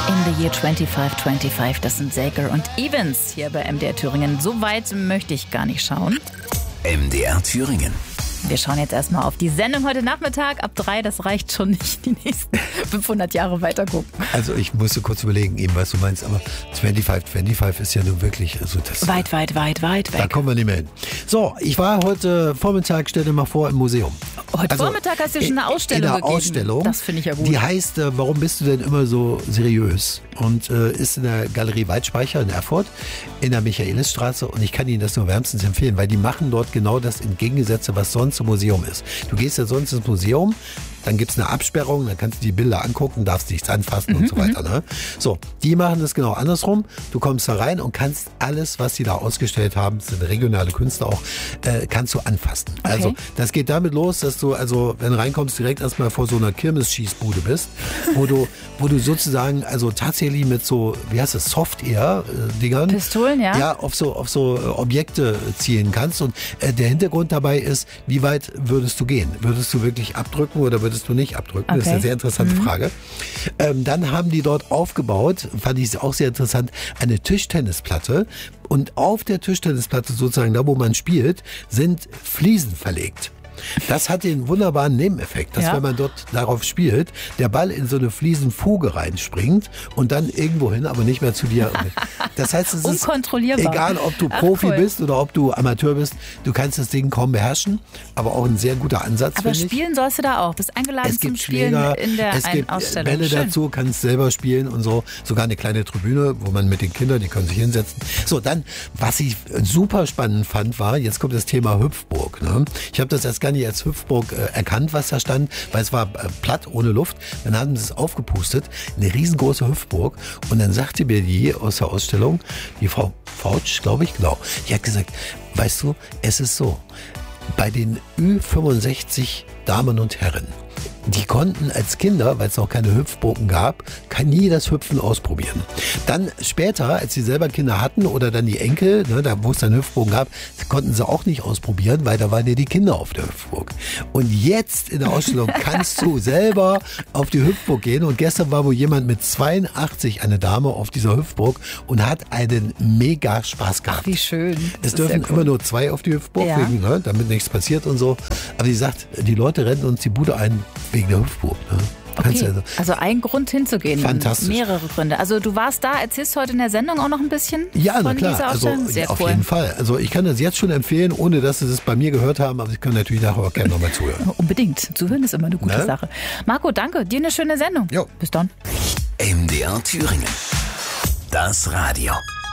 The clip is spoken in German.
In the Year 2525, das sind Sager und Evans hier bei MDR Thüringen. So weit möchte ich gar nicht schauen. MDR Thüringen. Wir schauen jetzt erstmal auf die Sendung heute Nachmittag. Ab 3, das reicht schon nicht, die nächsten 500 Jahre weiter gucken. Also ich musste kurz überlegen, eben was du meinst, aber 2525 ist ja nun wirklich... Also das, weit weg. Da kommen wir nicht mehr hin. So, ich war heute Vormittag, stell dir mal vor, im Museum. Heute Vormittag hast du schon eine Ausstellung in einer gegeben. Ausstellung. Das finde ich ja gut. Die heißt, warum bist du denn immer so seriös? Und ist in der Galerie Weidspeicher in Erfurt, in der Michaelisstraße. Und ich kann Ihnen das nur wärmstens empfehlen, weil die machen dort genau das Entgegengesetzte, was sonst im Museum ist. Du gehst ja sonst ins Museum, dann gibt es eine Absperrung, dann kannst du die Bilder angucken, darfst nichts anfassen und so weiter. Ne? So, die machen das genau andersrum. Du kommst da rein und kannst alles, was sie da ausgestellt haben, das sind regionale Künstler auch, kannst du anfassen. Okay. Also das geht damit los, dass du, also wenn du reinkommst, direkt erstmal vor so einer Kirmes-Schießbude bist, wo du sozusagen, also tatsächlich mit so, wie heißt es, Soft-Air-Dingern. Pistolen, ja? Ja, auf so Objekte zielen kannst. Und der Hintergrund dabei ist, wie weit würdest du gehen? Würdest du wirklich abdrücken oder würdest du nicht abdrücken? Okay. Das ist eine sehr interessante Frage. Dann haben die dort aufgebaut, fand ich auch sehr interessant, eine Tischtennisplatte. Und auf der Tischtennisplatte sozusagen, da wo man spielt, sind Fliesen verlegt. Das hat den wunderbaren Nebeneffekt, dass wenn man dort darauf spielt, der Ball in so eine Fliesenfuge reinspringt und dann irgendwo hin, aber nicht mehr zu dir. Das heißt, es ist egal, ob du Profi bist oder ob du Amateur bist, du kannst das Ding kaum beherrschen, aber auch ein sehr guter Ansatz. Aber spielen sollst du da auch, bist eingeladen zum Spielen in der Ausstellung. Es gibt Bälle dazu, kannst selber spielen und so, sogar eine kleine Tribüne, wo man mit den Kindern, die können sich hinsetzen. So, dann, was ich super spannend fand, war, jetzt kommt das Thema Hüpfburg. Ne? Ich habe das erst gar nicht als Hüpfburg erkannt, was da stand, weil es war platt, ohne Luft. Dann haben sie es aufgepustet, eine riesengroße Hüpfburg. Und dann sagte mir die aus der Ausstellung, die Frau Fautsch, glaube ich, genau, die hat gesagt, weißt du, es ist so, bei den Ü65 Damen und Herren, die konnten als Kinder, weil es noch keine Hüpfburgen gab, nie das Hüpfen ausprobieren. Dann später, als sie selber Kinder hatten oder dann die Enkel, ne, da wo es dann Hüpfburgen gab, konnten sie auch nicht ausprobieren, weil da waren ja die Kinder auf der Hüpfburg. Und jetzt in der Ausstellung kannst du selber auf die Hüpfburg gehen. Und gestern war wohl jemand mit 82, eine Dame, auf dieser Hüpfburg und hat einen mega Spaß gehabt. Ach, wie schön. Es dürfen immer nur 2 auf die Hüpfburg, wegen, ne, damit nichts passiert und so. Aber sie sagt, die Leute rennen uns die Bude ein wegen der Hüpfburg. Ne? Okay. Also ein Grund hinzugehen. Fantastisch. Mehrere Gründe. Also du warst da, erzählst du heute in der Sendung auch noch ein bisschen ja, von na klar. dieser Ausstellung? Also, sehr auf cool. jeden Fall. Also ich kann das jetzt schon empfehlen, ohne dass sie das bei mir gehört haben, aber sie können natürlich nachher auch gerne nochmal zuhören. Unbedingt. Zuhören ist immer eine gute Sache. Marco, danke. Dir eine schöne Sendung. Jo. Bis dann. MDR Thüringen. Das Radio.